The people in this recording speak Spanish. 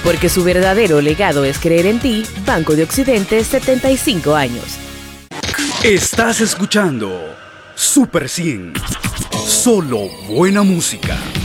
Porque su verdadero legado es creer en ti. Banco de Occidente, 75 años. Estás escuchando Super 100. Solo buena música.